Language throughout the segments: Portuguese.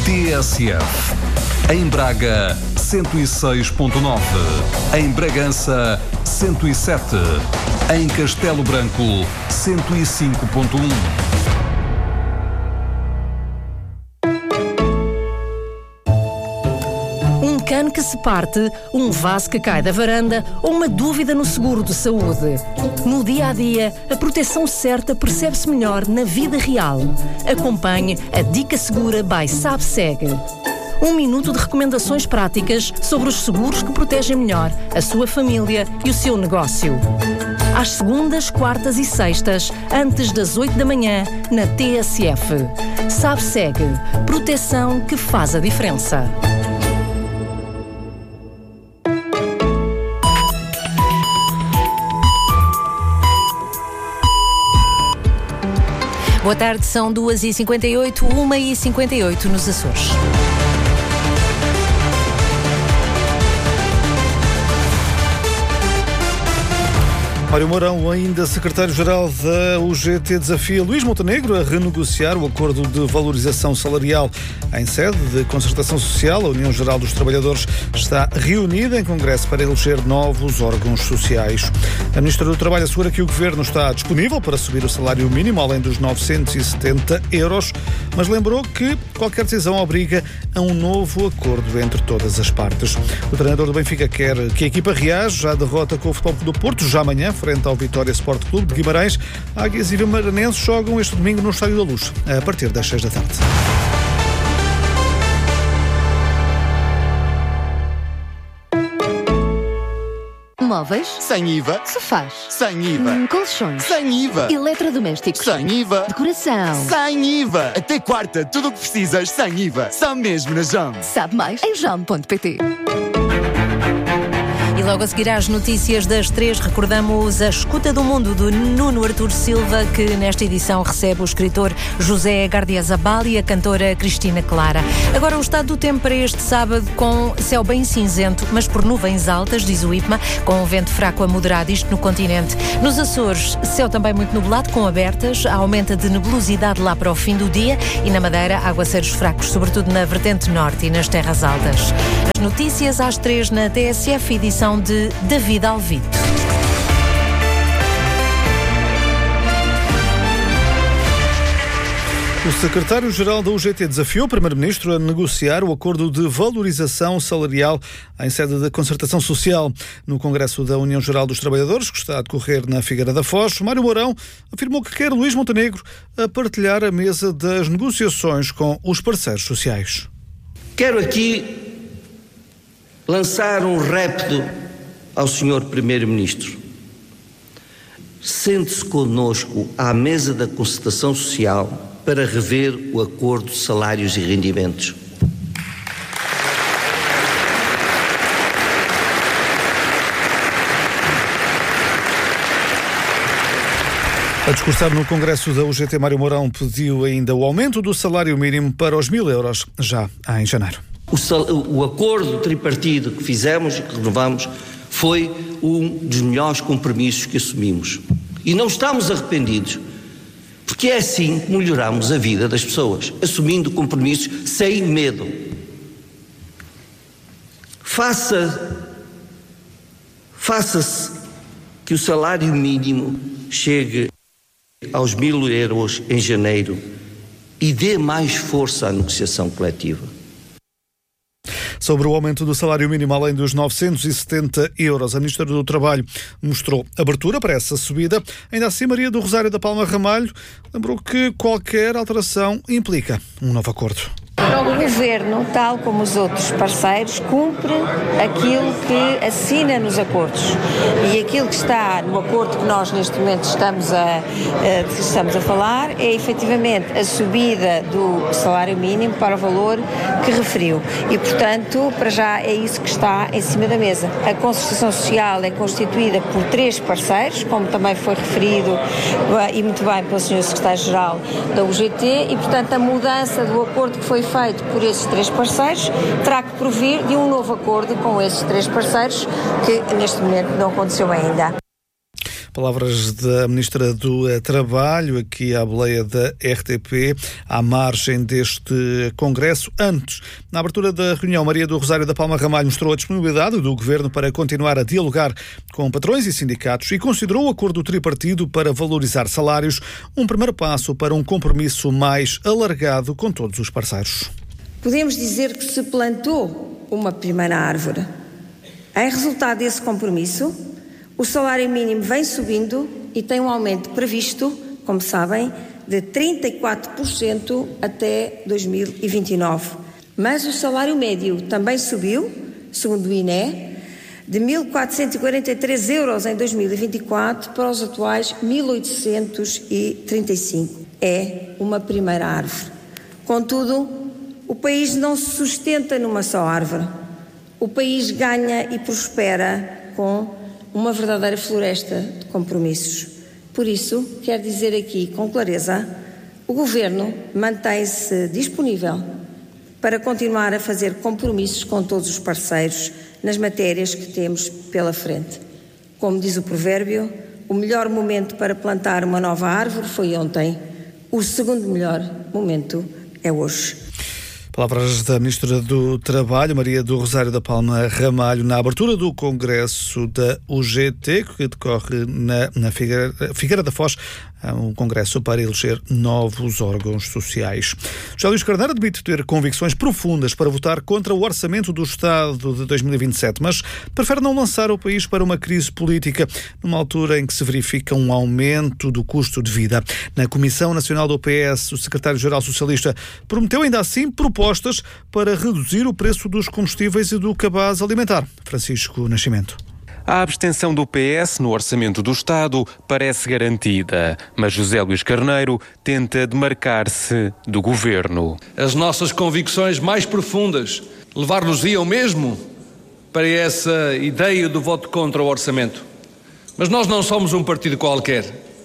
TSF. Em Braga, 106.9. Em Bragança, 107. Em Castelo Branco, 105.1. Um cano que se parte, um vaso que cai da varanda ou uma dúvida no seguro de saúde. No dia a dia, a proteção certa percebe-se melhor na vida real. Acompanhe a Dica Segura by SabSeg. 1 minuto de recomendações práticas sobre os seguros que protegem melhor a sua família e o seu negócio. Às segundas, quartas e sextas, antes das 8 da manhã, na TSF. SabSeg. Proteção que faz a diferença. Boa tarde, são 2h58, 1h58 nos Açores. Mário Mourão, ainda secretário-geral da UGT, desafia Luís Montenegro a renegociar o acordo de valorização salarial. Em sede de concertação social, a União Geral dos Trabalhadores está reunida em congresso para eleger novos órgãos sociais. A Ministra do Trabalho assegura que o Governo está disponível para subir o salário mínimo além dos 970 euros, mas lembrou que qualquer decisão obriga a um novo acordo entre todas as partes. O treinador do Benfica quer que a equipa reaja à derrota com o Futebol Clube do Porto já amanhã, frente ao Vitória Sport Clube de Guimarães. Águias e Vimaranenses jogam este domingo no Estádio da Luz, a partir das 6 da tarde. Móveis? Sem IVA. Sofás? Sem IVA. Colchões? Sem IVA. Eletrodomésticos? Sem IVA. Decoração? Sem IVA. Até quarta, tudo o que precisas sem IVA. Só mesmo na JAM. Sabe mais em jam.pt. E logo a seguir às notícias das 3, recordamos a Escuta do Mundo do Nuno Artur Silva, que nesta edição recebe o escritor José Gardiazabal e a cantora Cristina Clara. Agora o estado do tempo para este sábado, com céu bem cinzento, mas por nuvens altas, diz o IPMA, com vento fraco a moderado, isto no continente. Nos Açores, céu também muito nublado, com abertas, aumenta de nebulosidade lá para o fim do dia, e na Madeira, aguaceiros fracos, sobretudo na vertente norte e nas terras altas. As notícias às 3 na TSF, edição de David Alvito. O secretário-geral da UGT desafiou o primeiro-ministro a negociar o acordo de valorização salarial em sede de concertação social. No Congresso da União Geral dos Trabalhadores, que está a decorrer na Figueira da Foz, Mário Mourão afirmou que quer Luís Montenegro a partilhar a mesa das negociações com os parceiros sociais. Quero aqui lançar um repto ao Sr. Primeiro-Ministro. Sente-se connosco à mesa da concertação social para rever o acordo de salários e rendimentos. A discursar no Congresso da UGT, Mário Mourão pediu ainda o aumento do salário mínimo para os 1.000 euros já em janeiro. O acordo tripartido que fizemos e que renovamos foi um dos melhores compromissos que assumimos. E não estamos arrependidos, porque é assim que melhoramos a vida das pessoas, assumindo compromissos sem medo. Faça-se que o salário mínimo chegue aos 1.000 euros em janeiro e dê mais força à negociação coletiva. Sobre o aumento do salário mínimo além dos 970 euros, a Ministra do Trabalho mostrou abertura para essa subida. Ainda assim, Maria do Rosário da Palma Ramalho lembrou que qualquer alteração implica um novo acordo. O Governo, tal como os outros parceiros, cumpre aquilo que assina nos acordos. E aquilo que está no acordo que nós neste momento estamos a falar é efetivamente a subida do salário mínimo para o valor que referiu. E, portanto, para já é isso que está em cima da mesa. A concertação social é constituída por 3 parceiros, como também foi referido e muito bem pelo Sr. Secretário-Geral da UGT, e, portanto, a mudança do acordo que foi feito por esses 3 parceiros terá que provir de um novo acordo com esses 3 parceiros, que neste momento não aconteceu ainda. Palavras da Ministra do Trabalho, aqui à boleia da RTP, à margem deste Congresso. Antes, na abertura da reunião, Maria do Rosário da Palma Ramalho mostrou a disponibilidade do Governo para continuar a dialogar com patrões e sindicatos e considerou o acordo tripartido para valorizar salários um primeiro passo para um compromisso mais alargado com todos os parceiros. Podemos dizer que se plantou uma primeira árvore. Em resultado desse compromisso, o salário mínimo vem subindo e tem um aumento previsto, como sabem, de 34% até 2029. Mas o salário médio também subiu, segundo o INE, de 1.443 euros em 2024 para os atuais 1.835. É uma primeira árvore. Contudo, o país não se sustenta numa só árvore. O país ganha e prospera com uma verdadeira floresta de compromissos. Por isso, quero dizer aqui com clareza, o Governo mantém-se disponível para continuar a fazer compromissos com todos os parceiros nas matérias que temos pela frente. Como diz o provérbio, o melhor momento para plantar uma nova árvore foi ontem. O segundo melhor momento é hoje. Palavras da Ministra do Trabalho, Maria do Rosário da Palma Ramalho, na abertura do Congresso da UGT, que decorre na Figueira da Foz, um congresso para eleger novos órgãos sociais. José Luís Carneiro admite ter convicções profundas para votar contra o Orçamento do Estado de 2027, mas prefere não lançar o país para uma crise política, numa altura em que se verifica um aumento do custo de vida. Na Comissão Nacional do PS, o secretário-geral socialista prometeu ainda assim propostas para reduzir o preço dos combustíveis e do cabaz alimentar. Francisco Nascimento. A abstenção do PS no Orçamento do Estado parece garantida, mas José Luís Carneiro tenta demarcar-se do Governo. As nossas convicções mais profundas levar-nos-iam mesmo para essa ideia do voto contra o Orçamento. Mas nós não somos um partido qualquer.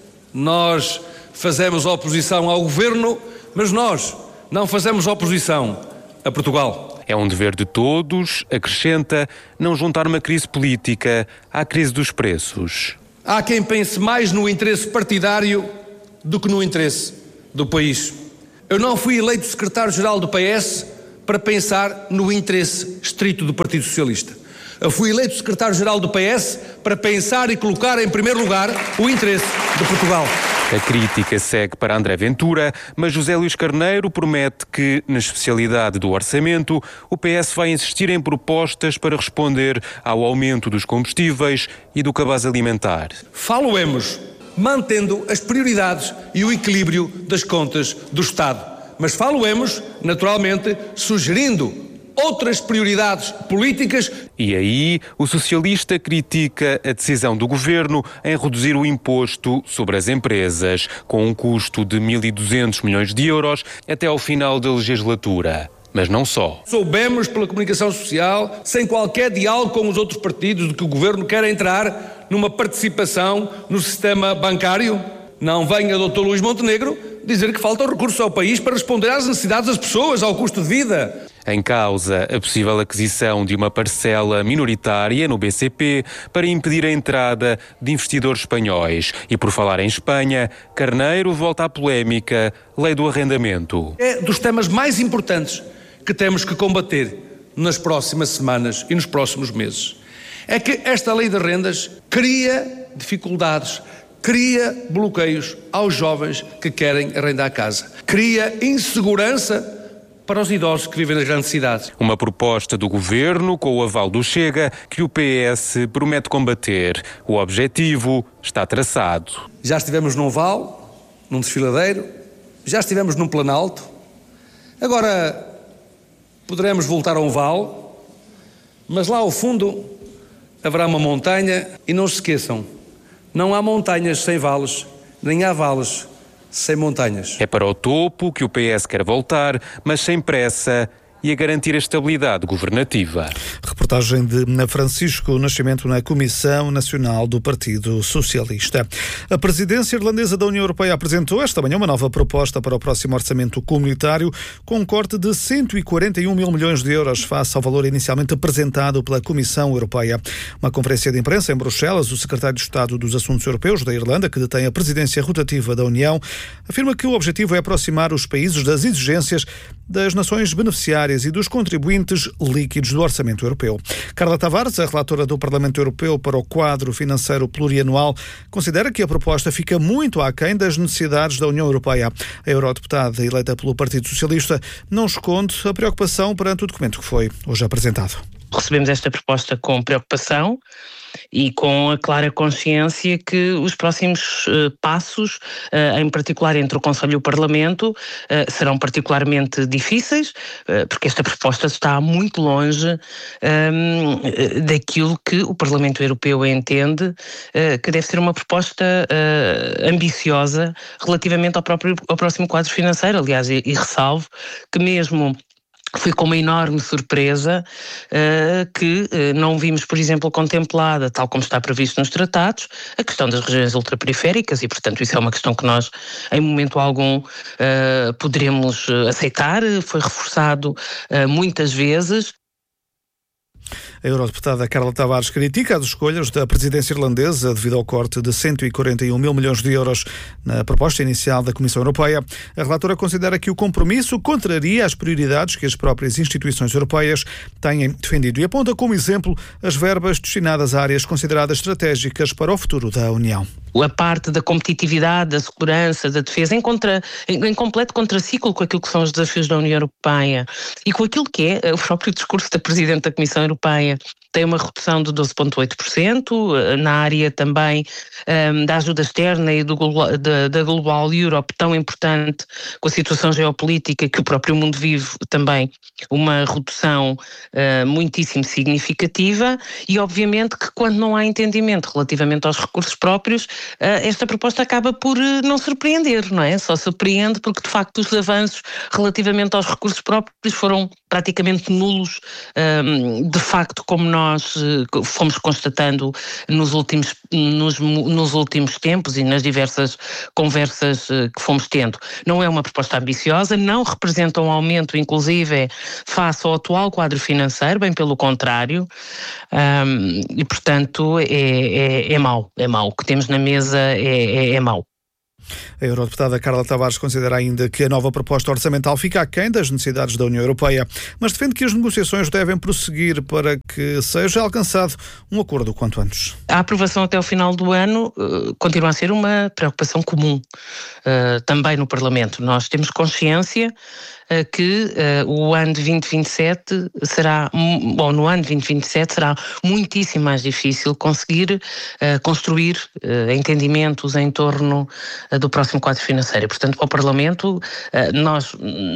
Nós fazemos oposição ao Governo, mas nós não fazemos oposição a Portugal. É um dever de todos, acrescenta, não juntar uma crise política à crise dos preços. Há quem pense mais no interesse partidário do que no interesse do país. Eu não fui eleito secretário-geral do PS para pensar no interesse estrito do Partido Socialista. Eu fui eleito secretário-geral do PS para pensar e colocar em primeiro lugar o interesse de Portugal. A crítica segue para André Ventura, mas José Luís Carneiro promete que, na especialidade do orçamento, o PS vai insistir em propostas para responder ao aumento dos combustíveis e do cabaz alimentar. Falo-emos mantendo as prioridades e o equilíbrio das contas do Estado. Mas falo-emos, naturalmente, sugerindo outras prioridades políticas. E aí, o socialista critica a decisão do Governo em reduzir o imposto sobre as empresas, com um custo de 1.200 milhões de euros até ao final da legislatura. Mas não só. Soubemos pela comunicação social, sem qualquer diálogo com os outros partidos, de que o Governo quer entrar numa participação no sistema bancário. Não venha o Dr. Luís Montenegro dizer que faltam recursos ao país para responder às necessidades das pessoas, ao custo de vida. Em causa, a possível aquisição de uma parcela minoritária no BCP para impedir a entrada de investidores espanhóis. E por falar em Espanha, Carneiro volta à polémica Lei do Arrendamento. É dos temas mais importantes que temos que combater nas próximas semanas e nos próximos meses. É que esta lei de rendas cria dificuldades, cria bloqueios aos jovens que querem arrendar a casa, cria insegurança para os idosos que vivem nas grandes cidades. Uma proposta do Governo com o aval do Chega que o PS promete combater. O objetivo está traçado. Já estivemos num Val, num desfiladeiro, já estivemos num Planalto, agora poderemos voltar a um Val, mas lá ao fundo haverá uma montanha e não se esqueçam, não há montanhas sem vales, nem há vales sem montanhas. É para o topo que o PS quer voltar, mas sem pressa e a garantir a estabilidade governativa. Reportagem de Francisco Nascimento na Comissão Nacional do Partido Socialista. A presidência irlandesa da União Europeia apresentou esta manhã uma nova proposta para o próximo orçamento comunitário, com um corte de 141 mil milhões de euros face ao valor inicialmente apresentado pela Comissão Europeia. Uma conferência de imprensa em Bruxelas, o secretário de Estado dos Assuntos Europeus da Irlanda, que detém a presidência rotativa da União, afirma que o objetivo é aproximar os países das exigências das nações beneficiárias e dos contribuintes líquidos do orçamento europeu. Carla Tavares, a relatora do Parlamento Europeu para o quadro financeiro plurianual, considera que a proposta fica muito aquém das necessidades da União Europeia. A eurodeputada eleita pelo Partido Socialista não esconde a preocupação perante o documento que foi hoje apresentado. Recebemos esta proposta com preocupação e com a clara consciência que os próximos passos, em particular entre o Conselho e o Parlamento, serão particularmente difíceis, porque esta proposta está muito longe daquilo que o Parlamento Europeu entende que deve ser uma proposta ambiciosa relativamente ao próximo quadro financeiro. Aliás, e ressalvo que mesmo foi com uma enorme surpresa que não vimos, por exemplo, contemplada, tal como está previsto nos tratados, a questão das regiões ultraperiféricas e, portanto, isso é uma questão que nós, em momento algum, poderemos aceitar. Foi reforçado muitas vezes. A eurodeputada Carla Tavares critica as escolhas da presidência irlandesa devido ao corte de 141 mil milhões de euros na proposta inicial da Comissão Europeia. A relatora considera que o compromisso contraria as prioridades que as próprias instituições europeias têm defendido e aponta como exemplo as verbas destinadas a áreas consideradas estratégicas para o futuro da União. A parte da competitividade, da segurança, da defesa, em completo contraciclo com aquilo que são os desafios da União Europeia e com aquilo que é o próprio discurso da Presidente da Comissão Europeia. Tem uma redução de 12,8%, na área também da ajuda externa e da Global Europe, tão importante com a situação geopolítica que o próprio mundo vive, também uma redução muitíssimo significativa e obviamente que quando não há entendimento relativamente aos recursos próprios, esta proposta acaba por não surpreender, não é? Só surpreende porque de facto os avanços relativamente aos recursos próprios foram praticamente nulos, de facto, como nós fomos constatando nos últimos tempos e nas diversas conversas que fomos tendo. Não é uma proposta ambiciosa, não representa um aumento, inclusive, face ao atual quadro financeiro, bem pelo contrário, e, portanto, é mau. É mau. O que temos na mesa é mau. A eurodeputada Carla Tavares considera ainda que a nova proposta orçamental fica aquém das necessidades da União Europeia, mas defende que as negociações devem prosseguir para que seja alcançado um acordo quanto antes. A aprovação até o final do ano continua a ser uma preocupação comum também no Parlamento. Nós temos consciência que o ano de 2027 será, ou no ano de 2027 será muitíssimo mais difícil conseguir construir entendimentos em torno do próximo quadro financeiro. Portanto, para o Parlamento, nós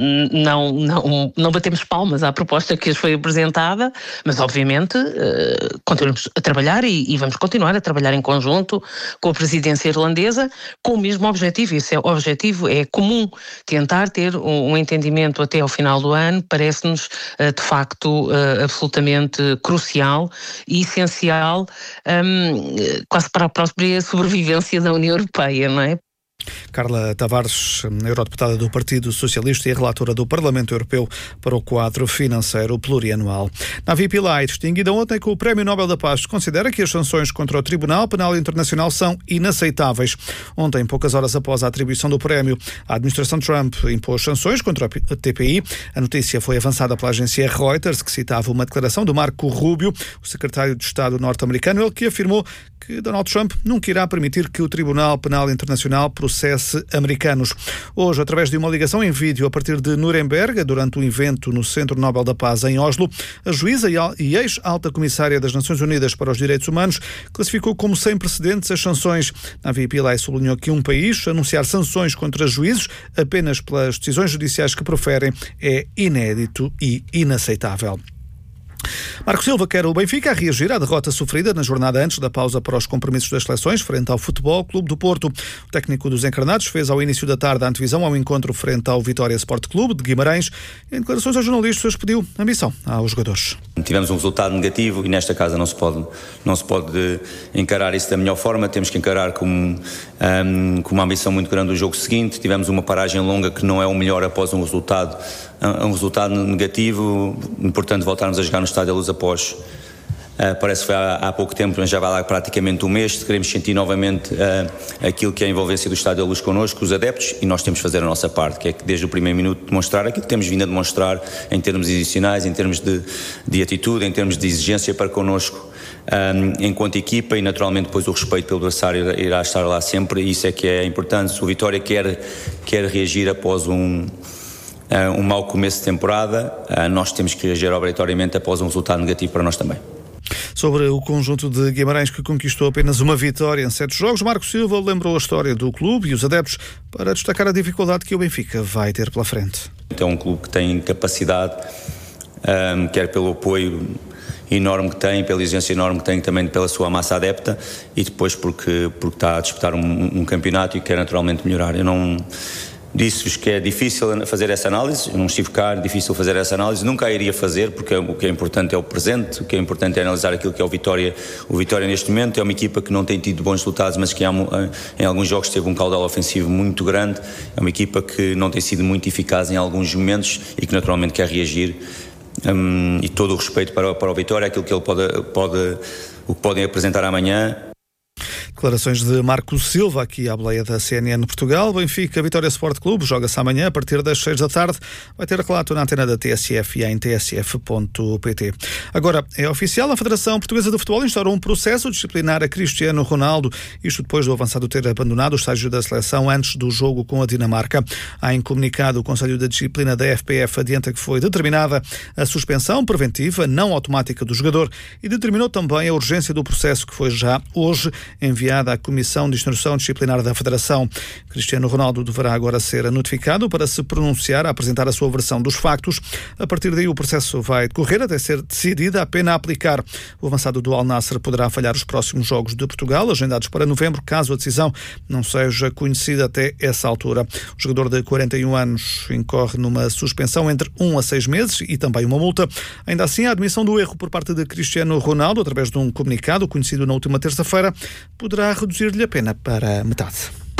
não batemos palmas à proposta que foi apresentada, mas obviamente continuamos a trabalhar e vamos continuar a trabalhar em conjunto com a presidência irlandesa com o mesmo objetivo. Esse objetivo é comum, tentar ter um entendimento até ao final do ano. Parece-nos de facto absolutamente crucial e essencial quase para a própria sobrevivência da União Europeia, não é? Carla Tavares, eurodeputada do Partido Socialista e relatora do Parlamento Europeu para o quadro financeiro plurianual. Navi Pillay, distinguida ontem com o Prémio Nobel da Paz, considera que as sanções contra o Tribunal Penal Internacional são inaceitáveis. Ontem, poucas horas após a atribuição do prémio, a administração Trump impôs sanções contra a TPI. A notícia foi avançada pela agência Reuters, que citava uma declaração do Marco Rubio, o secretário de Estado norte-americano, ele que afirmou que Donald Trump nunca irá permitir que o Tribunal Penal Internacional processe americanos. Hoje, através de uma ligação em vídeo a partir de Nuremberg, durante um evento no Centro Nobel da Paz em Oslo, a juíza e ex-alta comissária das Nações Unidas para os Direitos Humanos classificou como sem precedentes as sanções. Navi Pillay sublinhou que um país anunciar sanções contra juízes apenas pelas decisões judiciais que proferem é inédito e inaceitável. Marco Silva quer o Benfica a reagir à derrota sofrida na jornada antes da pausa para os compromissos das seleções frente ao Futebol Clube do Porto. O técnico dos Encarnados fez ao início da tarde a antevisão ao encontro frente ao Vitória Sport Clube de Guimarães. Em declarações aos jornalistas pediu ambição aos jogadores. Tivemos um resultado negativo e nesta casa não se pode encarar isso da melhor forma. Temos que encarar com uma ambição muito grande o jogo seguinte. Tivemos uma paragem longa que não é o melhor após um resultado negativo. Importante voltarmos a jogar no Estádio da Luz após, parece que foi há pouco tempo, mas já vai lá praticamente um mês. Queremos sentir novamente aquilo que é a envolvência do Estádio da Luz connosco, os adeptos, e nós temos de fazer a nossa parte, que é que desde o primeiro minuto demonstrar aquilo que temos vindo a demonstrar em termos adicionais, em termos de atitude, em termos de exigência para connosco enquanto equipa, e naturalmente depois o respeito pelo adversário irá estar lá sempre, e isso é que é importante. Se o Vitória quer reagir após um mau começo de temporada, nós temos que reagir obrigatoriamente após um resultado negativo para nós também. Sobre o conjunto de Guimarães, que conquistou apenas uma vitória em 7 jogos, Marco Silva lembrou a história do clube e os adeptos para destacar a dificuldade que o Benfica vai ter pela frente. É um clube que tem capacidade, quer pelo apoio enorme que tem, pela exigência enorme que tem, também pela sua massa adepta, e depois porque está a disputar um campeonato e quer naturalmente melhorar. Eu não disse-vos que é difícil fazer essa análise, eu não estive cá, é difícil fazer essa análise, nunca a iria fazer, porque o que é importante é o presente, o que é importante é analisar aquilo que é o Vitória. O Vitória neste momento é uma equipa que não tem tido bons resultados, mas que em alguns jogos teve um caudal ofensivo muito grande, é uma equipa que não tem sido muito eficaz em alguns momentos e que naturalmente quer reagir. E todo o respeito para o Vitória, aquilo que ele o que podem apresentar amanhã. Declarações de Marco Silva, aqui à boleia da CNN Portugal. Benfica Vitória Sport Clube joga-se amanhã a partir das 6 da tarde. Vai ter relato na antena da TSF e em tsf.pt. Agora, é oficial, a Federação Portuguesa de Futebol instaurou um processo disciplinar a Cristiano Ronaldo, isto depois do avançado ter abandonado o estágio da seleção antes do jogo com a Dinamarca. Em comunicado, o Conselho de Disciplina da FPF adianta que foi determinada a suspensão preventiva não automática do jogador e determinou também a urgência do processo, que foi já hoje enviada à Comissão de Instrução Disciplinar da Federação. Cristiano Ronaldo deverá agora ser notificado para se pronunciar, a apresentar a sua versão dos factos. A partir daí o processo vai decorrer até ser decidida a pena a aplicar. O avançado do Al Nassr poderá falhar os próximos Jogos de Portugal, agendados para novembro, caso a decisão não seja conhecida até essa altura. O jogador de 41 anos incorre numa suspensão entre 1 a 6 meses e também uma multa. Ainda assim, a admissão do erro por parte de Cristiano Ronaldo, através de um comunicado conhecido na última terça-feira, poderá reduzir-lhe a pena para metade.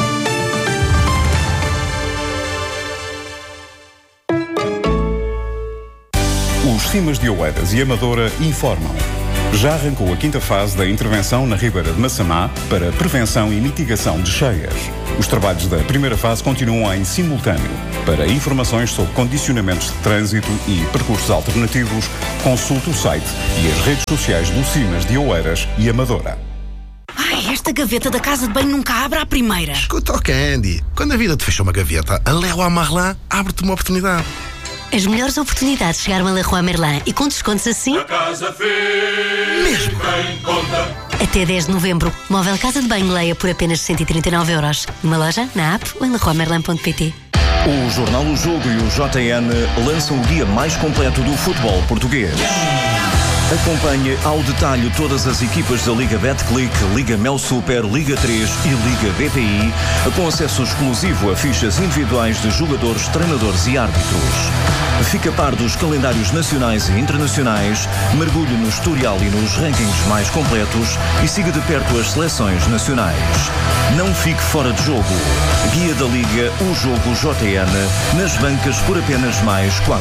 Os Cimas de Oeiras e Amadora informam. Já arrancou a 5ª fase da intervenção na Ribeira de Massamá para prevenção e mitigação de cheias. Os trabalhos da primeira fase continuam em simultâneo. Para informações sobre condicionamentos de trânsito e percursos alternativos, consulte o site e as redes sociais do Cimas de Oeiras e Amadora. Ai, esta gaveta da casa de banho nunca abre à primeira. Escuta, Candy, quando a vida te fecha uma gaveta, a Leroy Merlin abre-te uma oportunidade. As melhores oportunidades chegaram a Leroy Merlin e com descontos assim... A casa fez mesmo em conta. Até 10 de novembro, móvel casa de banho Leia por apenas 139€. Numa loja, na app ou em leroymerlin.pt. O Jornal O Jogo e o JN lançam o dia mais completo do futebol português. Acompanhe ao detalhe todas as equipas da Liga Betclic, Liga Mel Super, Liga 3 e Liga BPI, com acesso exclusivo a fichas individuais de jogadores, treinadores e árbitros. Fique a par dos calendários nacionais e internacionais, mergulhe no historial e nos rankings mais completos e siga de perto as seleções nacionais. Não fique fora de jogo. Guia da Liga, o Jogo JN, nas bancas por apenas mais 4€.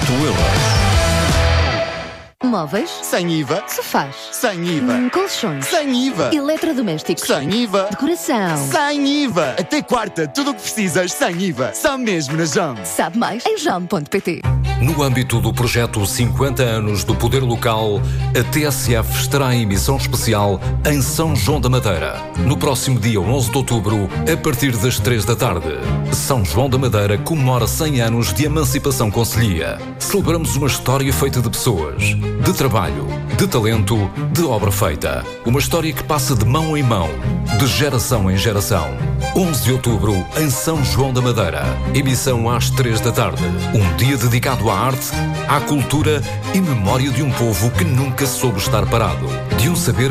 Móveis. Sem IVA. Sofás. Sem IVA. Colchões. Sem IVA. Eletrodomésticos. Sem IVA. Decoração. Sem IVA. Até quarta, tudo o que precisas sem IVA. Só mesmo na JAM. Sabe mais em jam.pt. No âmbito do projeto 50 anos do Poder Local, a TSF estará em emissão especial em São João da Madeira, no próximo dia 11 de outubro, a partir das 3 da tarde. São João da Madeira comemora 100 anos de emancipação concelhia. Celebramos uma história feita de pessoas, de trabalho, de talento, de obra feita. Uma história que passa de mão em mão, de geração em geração. 11 de outubro, em São João da Madeira. Emissão às 3 da tarde. Um dia dedicado à arte, à cultura e memória de um povo que nunca soube estar parado. De um saber